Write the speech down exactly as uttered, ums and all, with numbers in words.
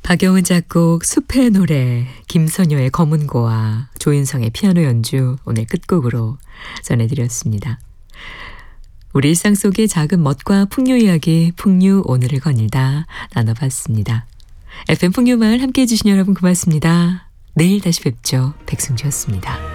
박영은 작곡 숲의 노래, 김선효의 검은고와 조인성의 피아노 연주 오늘 끝곡으로 전해드렸습니다. 우리 일상 속의 작은 멋과 풍요 이야기, 풍류 오늘을 거닐다 나눠봤습니다. 에프엠 풍류마을 함께해 주신 여러분 고맙습니다. 내일 다시 뵙죠. 백승주였습니다.